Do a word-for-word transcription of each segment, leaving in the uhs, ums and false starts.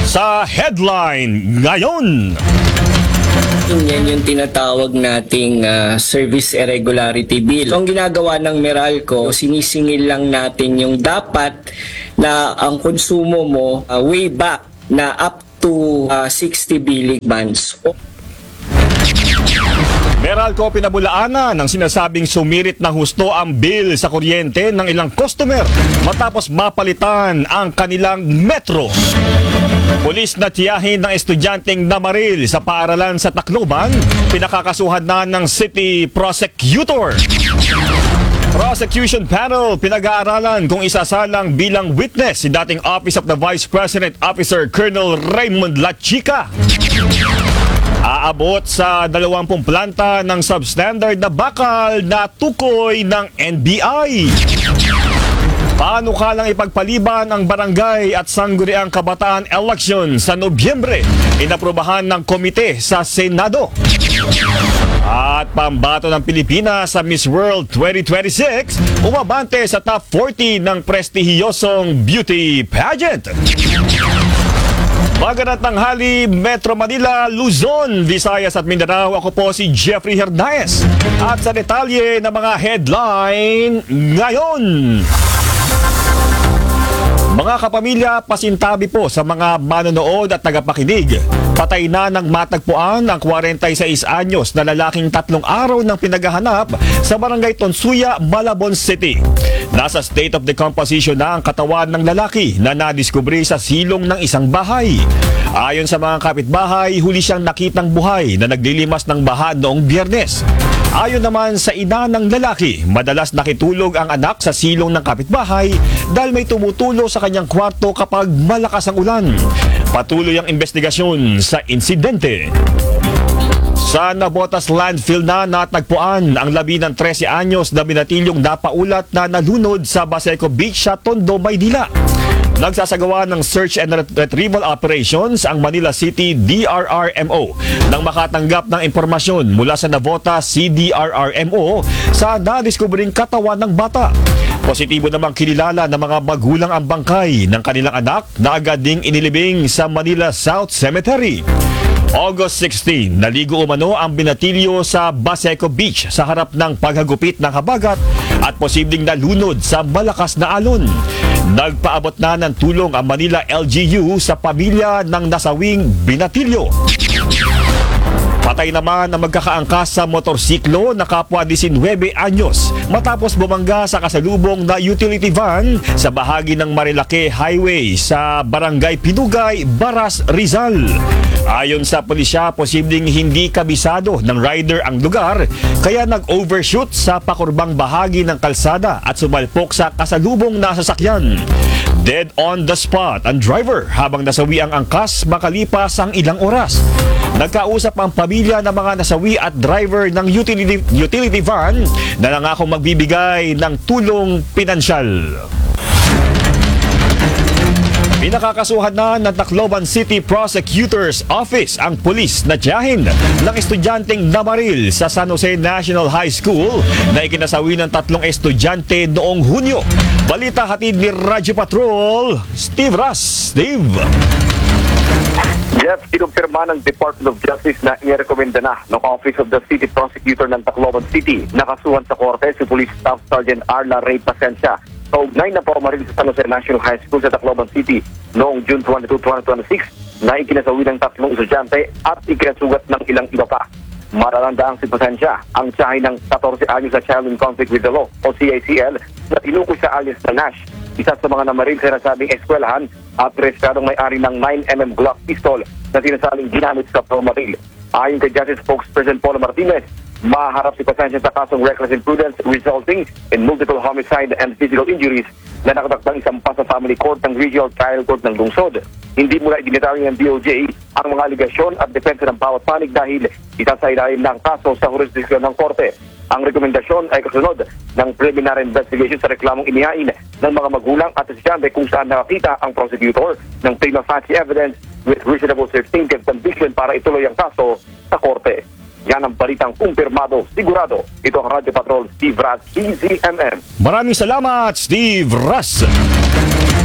Sa headline ngayon. Yan yung tinatawag nating ah, Service Irregularity Bill. So, ang ginagawa ng Meralco, sinisingil lang natin yung dapat na ang konsumo mo ah, way back na up to ah, sixty billion bands. Meralco pinabulaanan ng sinasabing sumirit ng husto ang bill sa kuryente ng ilang customer matapos mapalitan ang kanilang metro. Pulis na tiyahin ng estudyanteng namaril sa paaralan sa Tacloban, pinakakasuhan na ng city prosecutor. Prosecution panel pinag-aaralan kung isasalang bilang witness si dating Office of the Vice President Officer Colonel Raymond Lachica. Aabot sa dalawampung planta ng substandard na bakal na tukoy ng N B I. Paano kalang ipagpaliban ang barangay at sangguniang kabataan election sa Nobyembre? Inaprubahan ng komite sa Senado. At pambato ng Pilipinas sa Miss World twenty twenty-six, umabante sa top forty ng prestihiyosong beauty pageant. Magandang tanghali, Metro Manila, Luzon, Visayas at Mindanao. Ako po si Jeffrey Hernandez. At sa detalye ng mga headline ngayon. Mga kapamilya, pasintabi po sa mga manonood at tagapakinig. Patay na ng matagpuan ang forty-six anyos na lalaking tatlong araw ng pinaghahanap sa Barangay Tonsuya, Malabon City. Nasa state of decomposition na ang katawan ng lalaki na nadiskubre sa silong ng isang bahay. Ayon sa mga kapitbahay, huli siyang nakitang buhay na naglilimas ng baha noong Biyernes. Ayon naman sa ina ng lalaki, madalas nakitulog ang anak sa silong ng kapitbahay dahil may tumutulo sa kanyang kwarto kapag malakas ang ulan. Patuloy ang investigasyon sa insidente. Sa Navotas landfill na natagpuan ang labi ng thirteen anyos na binatilyong napaulat na nalunod sa Baseco Beach sa Tondo, Maynila. Nagsasagawa ng search and retrieval operations ang Manila City D R R M O nang makatanggap ng impormasyon mula sa Navotas C D R R M O sa nadiskubring katawan ng bata. Positibo namang kinilala ng mga magulang ang bangkay ng kanilang anak na agad ding inilibing sa Manila South Cemetery. August sixteen, naligo umano ang binatilyo sa Baseco Beach sa harap ng paghagupit ng habagat at posibleng nalunod sa malakas na alon. Nagpaabot na ng tulong ang Manila L G U sa pamilya ng nasawing binatilyo. Patay naman na magkakaangkas sa motorsiklo na kapwa nineteen anyos matapos bumangga sa kasalubong na utility van sa bahagi ng Marilake Highway sa Barangay Pinugay, Baras, Rizal. Ayon sa pulisya, posibleng hindi kabisado ng rider ang lugar kaya nag-overshoot sa pakurbang bahagi ng kalsada at sumalpok sa kasalubong na sasakyan. Dead on the spot ang driver habang nasawi ang angkas makalipas ang ilang oras. Nagkausap ang pamilya ng mga nasawi at driver ng utility, utility van na nangako magbibigay ng tulong pinansyal. Pinakakasuhan na ng Tacloban City Prosecutor's Office ang pulis na tiyahin ng estudyanteng namaril sa San Jose National High School na ikinasawi ng tatlong estudyante noong Hunyo. Balita hatid ni Radyo Patrol, Steve Ras. Steve. Jeff, kinumpirma ng Department of Justice na inirekomenda na ng Office of the City Prosecutor ng Tacloban City. Nakasuhan sa korte si Police Staff Sergeant Arla Ray Pasencia. Kaugnay na paumaril sa San Jose National High School sa Tacloban City noong June twenty-second, twenty twenty-six na ikinasawi ng tatlong estudyante at ikinasugat ng ilang iba pa. Maralandaang si Pasencia ang tiyahin ng fourteen anyos na child in conflict with the law o C I C L na tinukoy sa alias na Nash. Isa sa mga namaril sa nasabing eskwelahan at rehistradong may-ari ng nine millimeter Glock pistol na sinasaling ginamit sa paumaril. Ayon kay Justice Spokesperson Paul Martinez, maharap si Pasencia sa kasong reckless imprudence resulting in multiple homicide and physical injuries na nakatakdang isampa sa Family Court ng Regional Trial Court ng lungsod. Hindi mula idinitawag ng D O J ang mga aligasyon at depensa ng bawat panig dahil isasailalim ng kaso sa jurisdiksyon ng korte. Ang rekomendasyon ay kasunod ng preliminary investigation sa reklamong inihain ng mga magulang at estudyante kung saan nakakita ang prosecutor ng prima facie evidence with reasonable certificate of conviction para ituloy ang kaso sa korte. Yan ang balitang kumpirmado, sigurado. Ito ang Radyo Patrol, Steve Ras, C Z M M. Maraming salamat, Steve Ras.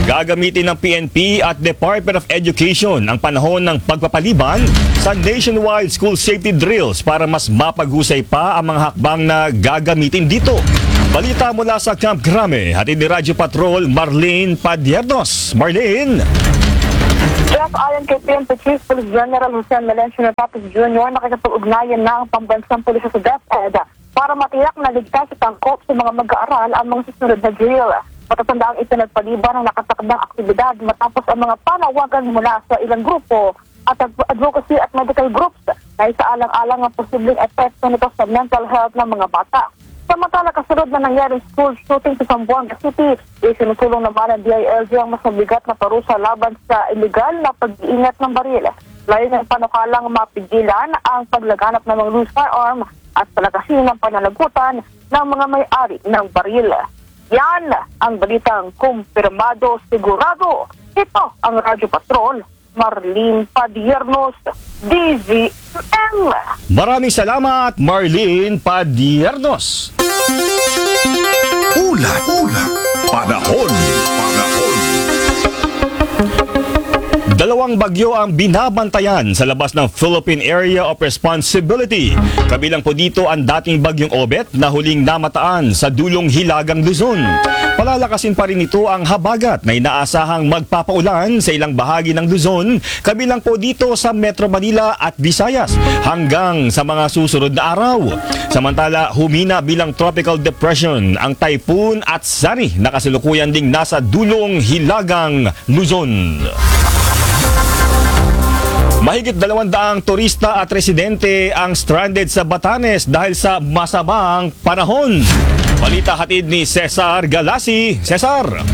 Gagamitin ng P N P at Department of Education ang panahon ng pagpapaliban sa nationwide school safety drills para mas mapaghusay pa ang mga hakbang na gagamitin dito. Balita mula sa Camp Crame, hatid ni Radyo Patrol Marlene Padiernos. Marlene! Jeff, ayon kay P N P Chief Police General Jose Melencio Natapos Junior, nakikipag-ugnayan na ang pambansang pulisya sa DepEd para matiyak na ligtas at angkop sa mga mag-aaral ang mga susunod na drill. Matatandaang ito nagpaliban ang nakatakdang aktibidad matapos ang mga panawagan mula sa ilang grupo at advocacy at medical groups na isaalang-alang ang posibleng epekto nito sa mental health ng mga bata. Samantala, kasunod na nangyaring school shooting sa Zamboanga City, isinusulong naman ng D I L G ang mas mabigat na parusa laban sa illegal na pag-iingat ng baril. Layo ng panukalang mapigilan ang paglaganap ng mga loose firearm at palakasin ng pananagutan ng mga may-ari ng baril. Yan ang balitang kumpirmado sigurado. Ito ang Radyo Patrol, Marlene Padiernos, D Z M. Maraming salamat, Marlene Padiernos. Ulat, ulat, panahon, panahon. Dalawang bagyo ang binabantayan sa labas ng Philippine Area of Responsibility. Kabilang po dito ang dating bagyong Obet na huling namataan sa dulong Hilagang Luzon. Palalakasin pa rin ito ang habagat na inaasahang magpapaulan sa ilang bahagi ng Luzon, kabilang po dito sa Metro Manila at Visayas hanggang sa mga susunod na araw. Samantala, humina bilang tropical depression ang Typhoon at Sari na kasalukuyan ding nasa dulong Hilagang Luzon. Mahigit dalawang daang turista at residente ang stranded sa Batanes dahil sa masamang panahon. Balita hatid ni Cesar Galasi. Cesar!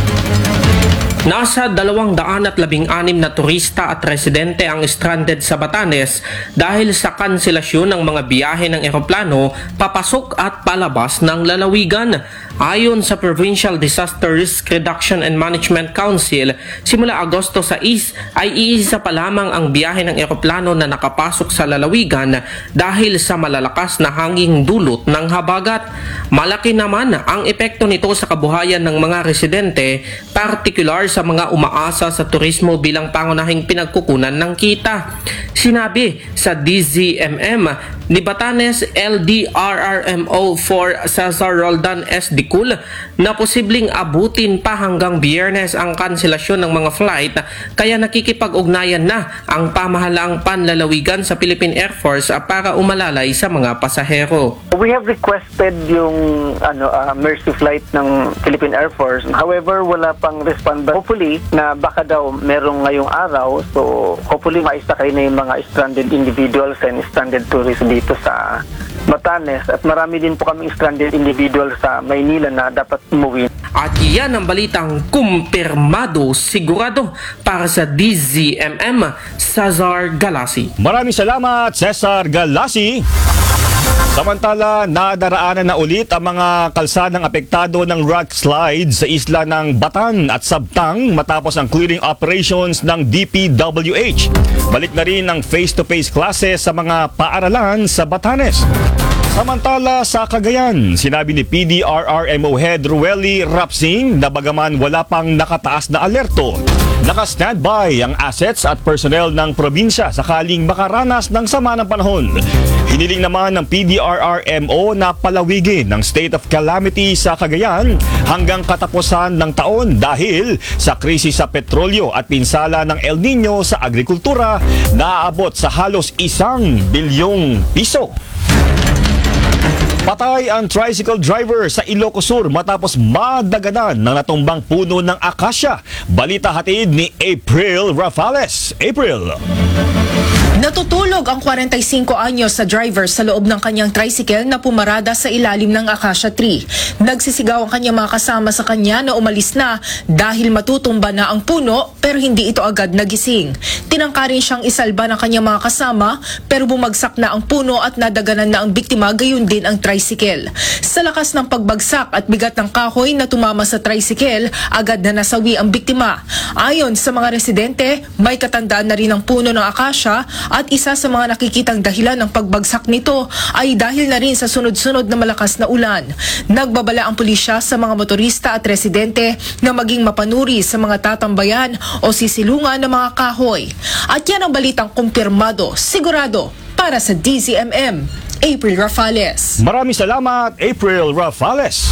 Nasa dalawang daan at labing anim na turista at residente ang stranded sa Batanes dahil sa kanselasyon ng mga biyahe ng eroplano papasok at palabas ng lalawigan. Ayon sa Provincial Disaster Risk Reduction and Management Council, simula Agosto sais ay iisa pa lamang ang biyahe ng eroplano na nakapasok sa lalawigan dahil sa malalakas na hanging dulot ng habagat. Malaki naman ang epekto nito sa kabuhayan ng mga residente, partikular sa mga umaasa sa turismo bilang pangunahing pinagkukunan ng kita. Sinabi sa D Z M M ni Batanes L D R R M O for Cesar Roldan S. Dicul na posibleng abutin pa hanggang Biyernes ang kanselasyon ng mga flight, kaya nakikipag-ugnayan na ang pamahalaang panlalawigan sa Philippine Air Force para umalalay sa mga pasahero. We have requested yung ano uh, Mercy flight ng Philippine Air Force. However, wala pang respond. But hopefully, na baka daw merong ngayong araw. So, hopefully, maisakay na yung mga stranded individuals and stranded tourists dito sa Batanes. At marami din po kaming stranded individuals sa Maynila na dapat umuwi. At iyan ang balitang kumpirmado sigurado para sa D Z M M, Cesar Galasi. Maraming salamat, Cesar Galasi. Samantala, nadaraanan na ulit ang mga kalsadang apektado ng rock slide sa isla ng Batan at Sabtang matapos ang clearing operations ng D P W H. Balik na rin ang face-to-face classes sa mga paaralan sa Batanes. Samantala sa Cagayan, sinabi ni P D R R M O Head Rueli Rapsing na bagaman wala pang nakataas na alerto, naka-standby ang assets at personnel ng probinsya sakaling makaranas ng sama ng panahon. Hiniling naman ng P D R R M O na palawigin ng state of calamity sa Cagayan hanggang katapusan ng taon dahil sa krisis sa petrolyo at pinsala ng El Nino sa agrikultura na aabot sa halos isang bilyong piso. Patay ang tricycle driver sa Ilocos Sur matapos madaganan ng natumbang puno ng akasya. Balita hatid ni April Rafales. April. Natutulog ang forty-five anyos sa driver sa loob ng kanyang tricycle na pumarada sa ilalim ng acacia tree. Nagsisigaw ang kanyang mga kasama sa kanya na umalis na dahil matutumba na ang puno pero hindi ito agad nagising. Tinangka rin siyang isalba ng kanyang mga kasama pero bumagsak na ang puno at nadaganan na ang biktima, gayon din ang tricycle. Sa lakas ng pagbagsak at bigat ng kahoy na tumama sa tricycle, agad na nasawi ang biktima. Ayon sa mga residente, may katandaan na rin ang puno ng akasya at isa sa mga nakikitang dahilan ng pagbagsak nito ay dahil na rin sa sunod-sunod na malakas na ulan. Nagbabala ang pulisya sa mga motorista at residente na maging mapanuri sa mga tatambayan o sisilungan ng mga kahoy. At yan ang balitang kumpirmado, sigurado, para sa D Z M M. April Rafales. Maraming salamat, April Rafales.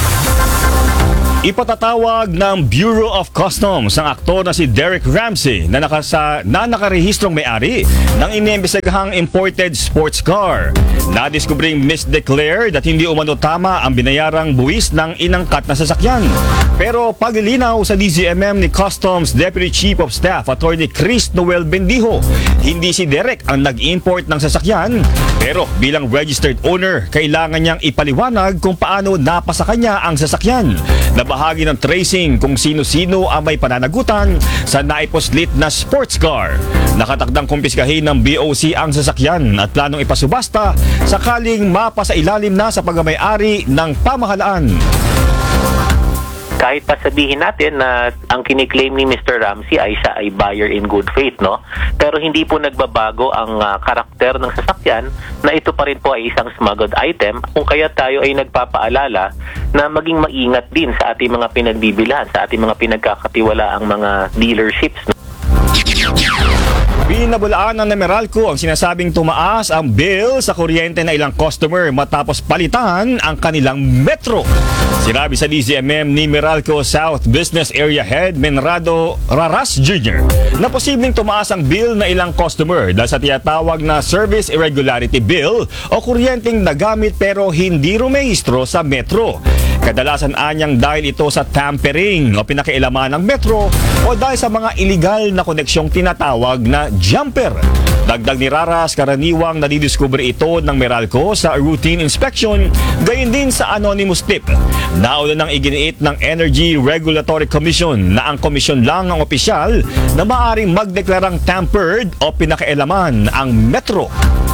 Ipatatawag ng Bureau of Customs ang aktor na si Derek Ramsey na, nakasa, na nakarehistrong may-ari ng iniimbestigahang imported sports car. Nadiskubring misdeclared at hindi umano tama ang binayarang buwis ng inangkat na sasakyan. Pero paglilinaw sa D Z M M ni Customs Deputy Chief of Staff Attorney Chris Noel Bendijo, hindi si Derek ang nag-import ng sasakyan, pero bilang registered owner, kailangan niyang ipaliwanag kung paano napasa kanya ang sasakyan. Na bahagi ng tracing kung sino-sino ang may pananagutan sa naiposlit na sports car. Nakatakdang kumpiskahin ng B O C ang sasakyan at planong ipasubasta sakaling mapasa ilalim na sa pagmamay-ari ng pamahalaan. Kahit pa sabihin natin na ang kiniklaim ni Mister Ramsey ay siya ay buyer in good faith, no? Pero hindi po nagbabago ang uh, karakter ng sasakyan na ito pa rin po ay isang smuggled item, kung kaya tayo ay nagpapaalala na maging maingat din sa ating mga pinagbibilhan, sa ating mga pinagkakatiwalaang mga dealerships, no? Binabulaan ng Meralco ang sinasabing tumaas ang bill sa kuryente na ilang customer matapos palitan ang kanilang metro. Sinabi sa D Z M M ni Meralco South Business Area Head Menrado Raras Junior na posibleng tumaas ang bill na ilang customer dahil sa tinatawag na Service Irregularity Bill o kuryenteng nagamit pero hindi rumehistro sa metro. Kadalasan anyang dahil ito sa tampering o pinakialaman ng metro o dahil sa mga iligal na koneksyong tinatawag na jumper. Dagdag ni Raras, karaniwang nadidiskubre ito ng Meralco sa routine inspection, gayon din sa anonymous tip. Nauna nang iginiit ng Energy Regulatory Commission na ang komisyon lang ang opisyal na maaaring magdeklarang tampered o pinakialaman ang metro.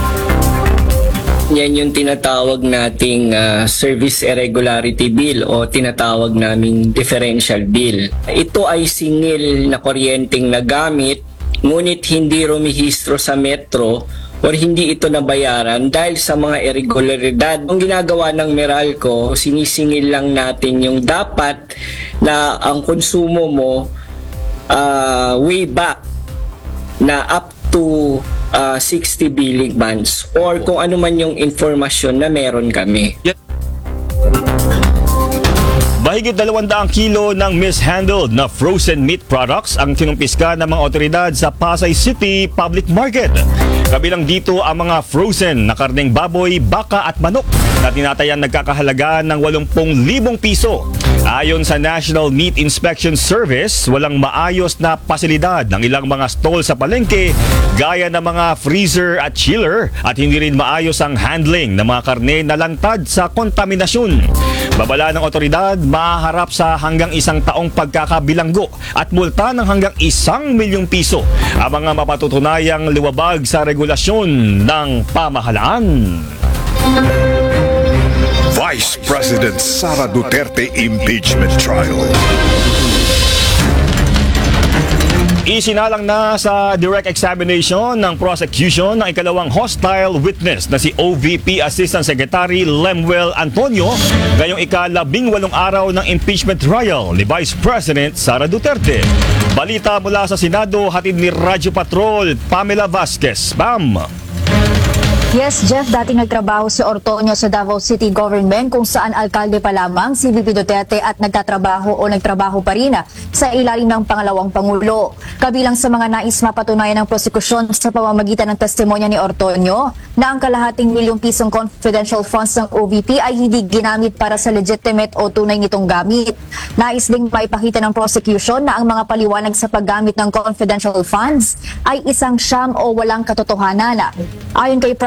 Yan yung tinatawag nating uh, Service Irregularity Bill o tinatawag naming Differential Bill. Ito ay singil na kuryenteng nagamit ngunit hindi rumihistro sa metro o hindi ito nabayaran dahil sa mga irregularidad. Ang ginagawa ng Meralco, sinisingil lang natin yung dapat na ang konsumo mo uh, way back na up to uh, sixty billing months or kung ano man yung informasyon na meron kami. Mahigit dalawang kilo ng mishandled na frozen meat products ang kinumpiska ng mga otoridad sa Pasay City Public Market. Kabilang dito ang mga frozen na karneng baboy, baka at manok na tinatayang nagkakahalaga ng eighty thousand piso. Ayon sa National Meat Inspection Service, walang maayos na pasilidad ng ilang mga stall sa palengke gaya ng mga freezer at chiller at hindi rin maayos ang handling ng mga karne na lantad sa kontaminasyon. Babala ng otoridad, maharap sa hanggang isang taong pagkakabilanggo at multa ng hanggang isang milyong piso ang mga mapatutunayang liwabag sa regulasyon ng pamahalaan. Vice President Sara Duterte impeachment trial. Isinalang na sa direct examination ng prosecution ng ikalawang hostile witness na si O V P Assistant Secretary Lemuel Antonio ngayong ikalabing walong araw ng impeachment trial ni Vice President Sara Duterte. Balita mula sa Senado, hatid ni Radyo Patrol Pamela Vasquez. Bam! Yes, Jeff, dating nagtrabaho si Ortonio sa Davao City Government kung saan alkalde pa lamang si V P Duterte at nagtatrabaho o nagtrabaho pa rin sa ilalim ng pangalawang Pangulo. Kabilang sa mga nais mapatunayan ng prosekusyon sa pamamagitan ng testimonya ni Ortonio na ang kalahating milyong pisong confidential funds ng O V P ay hindi ginamit para sa legitimate o tunay nitong gamit. Nais ding maipakita ng prosecution na ang mga paliwanag sa paggamit ng confidential funds ay isang sham o walang katotohanan. Ayon kay Private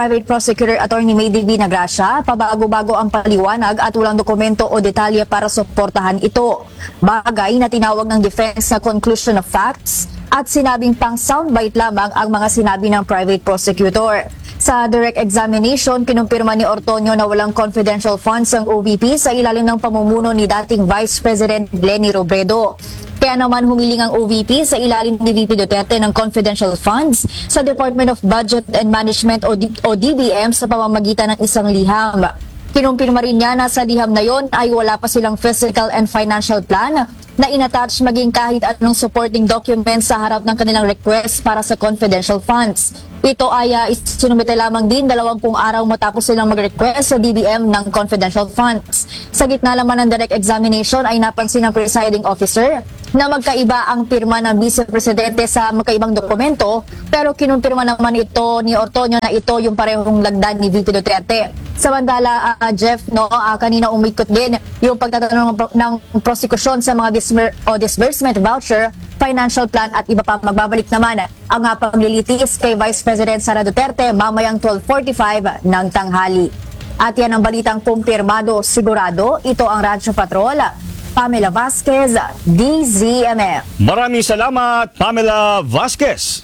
Private Prosecutor Attorney Mayday Nagracia, pabago-bago ang paliwanag at walang dokumento o detalye para suportahan ito. Bagay na tinawag ng defense na conclusion of facts at sinabing pang soundbite lamang ang mga sinabi ng private prosecutor. Sa direct examination, kinumpirma ni Ortonio na walang confidential funds ang O V P sa ilalim ng pamumuno ni dating Vice President Leni Robredo. Kaya naman humiling ang O V P sa ilalim ni V P Duterte ng confidential funds sa Department of Budget and Management o D B M sa pamamagitan ng isang liham. Kinumpirma rin niya na sa liham na yon ay wala pa silang physical and financial plan na inattach maging kahit anong supporting document sa harap ng kanilang request para sa confidential funds. Ito ay uh, isinumite lamang din dalawampung araw matapos silang mag-request sa D B M ng confidential funds. Sa gitna naman ng direct examination ay napansin ng presiding officer na magkaiba ang pirma ng Vice Presidente sa magkaibang dokumento, pero kinumpirma naman ito ni Ortonio na ito yung parehong lagdan ni V P Duterte. Samantala, uh, Jeff, no, uh, kanina umikot din yung pagtatanong ng, ng prosekusyon sa mga dismer, o disbursement voucher, financial plan at iba pa. Magbabalik naman ang uh, paglilitis kay Vice President Sara Duterte mamayang twelve forty-five ng tanghali. At yan ang balitang kumpirmado, sigurado. Ito ang Radyo Patrol. Pamela Vasquez, D Z M M. Maraming salamat, Pamela Vasquez.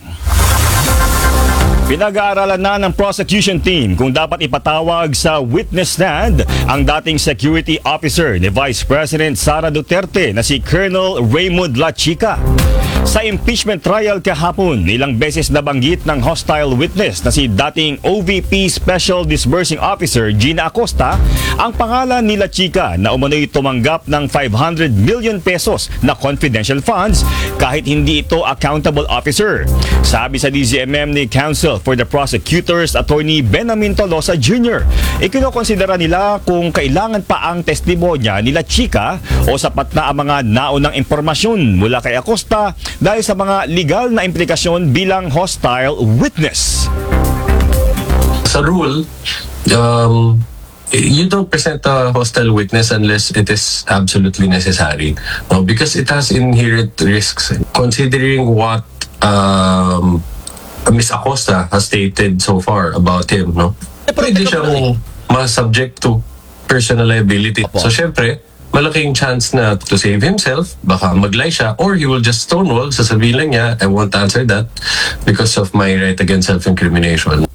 Pinag-aaralan na ng prosecution team kung dapat ipatawag sa witness stand ang dating security officer ni Vice President Sara Duterte na si Colonel Raymond La Chica. Sa impeachment trial kahapon, ilang beses nabanggit ng hostile witness na si dating O V P Special Disbursing Officer Gina Acosta ang pangalan ni La Chica na umano'y tumanggap ng five hundred million pesos na confidential funds kahit hindi ito accountable officer. Sabi sa D Z M M ni Counsel for the Prosecutors Attorney Benamin Tolosa Junior, ikinokonsidera nila kung kailangan pa ang testimonya ni La Chica o sapat na ang mga naunang impormasyon mula kay Acosta dahil sa mga legal na implikasyon bilang hostile witness. Sa rule, um, you don't present a hostile witness unless it is absolutely necessary. No? Because it has inherent risks. Considering what um, Miss Acosta has stated so far about him, no? Pwede siyang ma-subject to personal liability. So, syempre, malaking chance na to save himself, baka mag-lie siya, or he will just stonewall, sasabihin lang niya, I won't answer that because of my right against self-incrimination.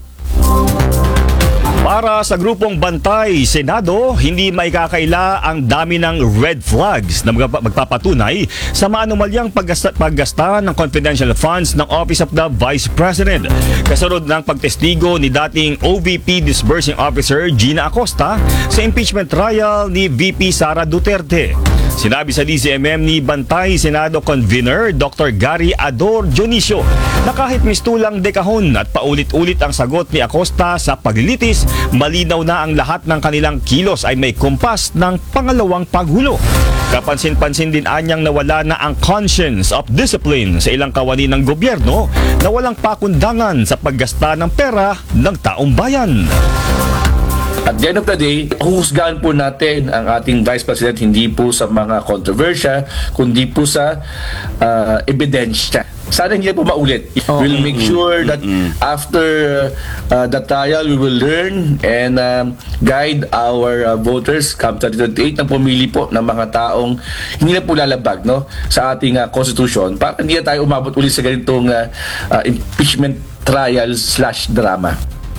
Para sa grupong Bantay Senado, hindi maikakaila ang dami ng red flags na magpapatunay sa maanumalyang paggasta, paggasta ng confidential funds ng Office of the Vice President. Kasunod ng pagtestigo ni dating O V P Disbursing Officer Gina Acosta sa impeachment trial ni V P Sara Duterte. Sinabi sa D Z M M ni Bantay Senado Convener Doctor Gary Ador Dionisio na kahit mistulang dekahon at paulit-ulit ang sagot ni Acosta sa paglilitis, malinaw na ang lahat ng kanilang kilos ay may kumpas ng pangalawang paghulo. Kapansin-pansin din anyang nawala na ang conscience of discipline sa ilang kawani ng gobyerno na walang pakundangan sa paggasta ng pera ng taong bayan. At the end of the day, huhusgahan po natin ang ating Vice President hindi po sa mga kontrobersya, kundi po sa uh, ebidensya. Sana hindi po maulit. We'll make sure that after uh, the trial, we will learn and um, guide our uh, voters come twenty twenty-eight na pumili po ng mga taong hindi na po lalabag, no, sa ating uh, constitution para hindi na tayo umabot ulit sa ganitong uh, uh, impeachment trial slash drama.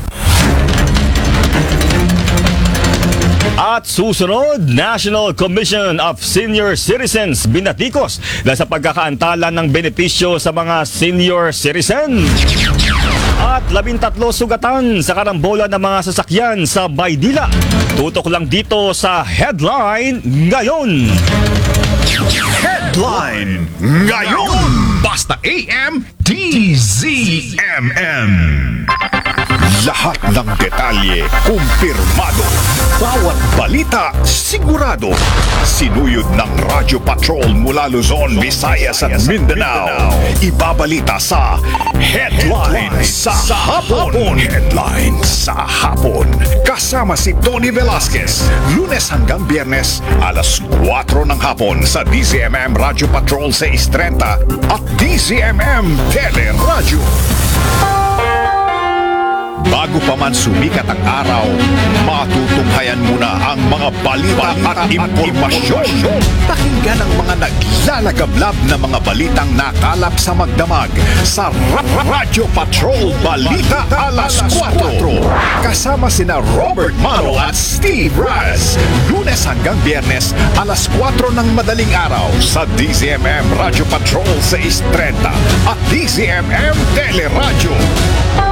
At susunod, National Commission of Senior Citizens binatikos dahil sa pagkakaantala ng benepisyo sa mga senior citizen. At labintatlo sugatan sa karambola ng mga sasakyan sa Baydila. Tutok lang dito sa Headline Ngayon. Headline Ngayon. Basta A M D Z M M. Lahat ng detalye kumpirmado. Bawat balita sigurado. Sinuyod ng Radyo Patrol mula Luzon, Visayas at Mindanao. Ibabalita sa Headline sa Hapon. Headline sa Hapon. Kasama si Tony Velasquez. Lunes hanggang Biyernes, alas kwatro ng hapon sa D Z M M Radyo Patrol six thirty at D Z M M Teleradyo. Bago pa man sumikat ang araw, matutunghayan muna ang mga balita at impormasyon. Pakinggan ang mga naglalagablab na mga balitang nakalap sa magdamag sa Ra- Ra- Radyo Patrol Balita Alas kwatro. Kasama sina Robert Maro at Steve Raz. Lunes hanggang Biyernes, alas kwatro ng madaling araw sa D Z M M Radyo Patrol six thirty at D Z M M Teleradyo.